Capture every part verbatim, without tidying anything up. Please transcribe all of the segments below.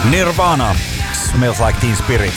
Nirvana, Smells Like Teen Spirit.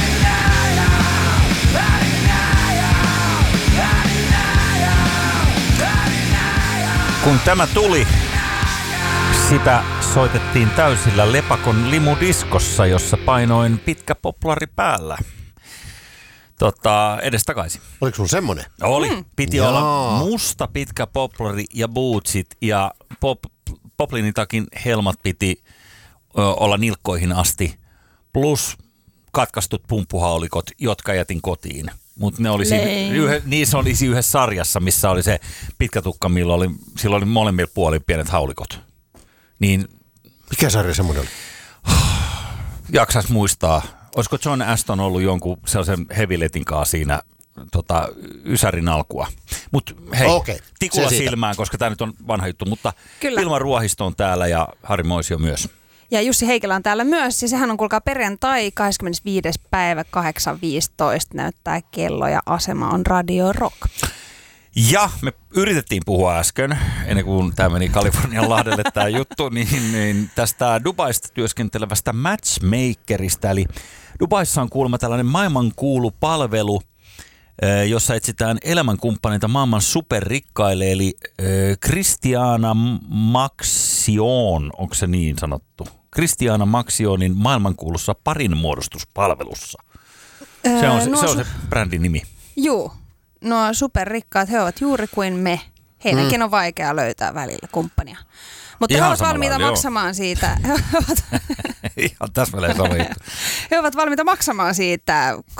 Kun tämä tuli, sitä soitettiin täysillä Lepakon limudiskossa, jossa painoin pitkä poplari päällä. Tota, edestakaisin. Oliko sun semmonen? Oli. Mm. Piti Jaa. olla musta pitkä poplari ja bootsit ja pop, poplinitakin helmat piti ö, olla nilkkoihin asti. Plus katkaistut pumppuhaulikot, jotka jätin kotiin. Mutta ne oli siinä, yhde, niissä oli yhdessä sarjassa, missä oli se pitkä tukka, millä oli, sillä oli molemmilla puolin pienet haulikot. Niin, mikä sarja semmoinen oli? Jaksais muistaa. Olisiko John Aston ollut jonkun sellaisen heviletin kanssa siinä tota, ysärin alkua. Mutta hei, okay. Tikulla silmään, koska tämä nyt on vanha juttu. Mutta Kyllä. Ilman Ruohisto on täällä ja Harri Moisio myös. Ja Jussi Heikelä on täällä myös. Ja sehän on kuulkaa perjantai kahdeskymmenesviides päivä kahdeksan viisitoista näyttää kello ja asema on Radio Rock. Ja me yritettiin puhua äsken, ennen kuin tämä meni Kalifornian lahdelle tämä juttu, niin, niin tästä Dubaista työskentelevästä matchmakerista. Eli Dubaissa on kuulemma tällainen maailmankuulu palvelu, jossa etsitään elämänkumppaneita maailman superrikkaille, eli Christiana Maxion, onko se niin sanottu? Christiana Maxionin maailmankuulussa parinmuodostuspalvelussa. Se on se, no, se, on se brändin nimi. Juu. Nuo superrikkaat, he ovat juuri kuin me. Heidänkin mm. on vaikea löytää välillä kumppania. Mutta he ovat valmiita lailla, maksamaan joo. siitä. He ovat, Ihan täsmälleen sama juttu. He ovat valmiita maksamaan siitä